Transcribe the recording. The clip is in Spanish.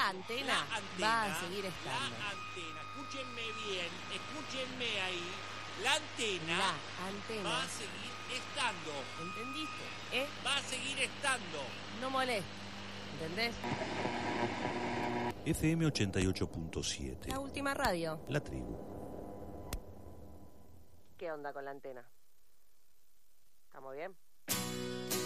la antena va a seguir estando. La antena, escúchenme bien, escúchenme ahí. La antena va a seguir estando. ¿Entendiste? Va a seguir estando. No moleste, ¿entendés? FM 88.7. La última radio. La tribu. ¿Qué onda con la antena? ¿Estamos bien?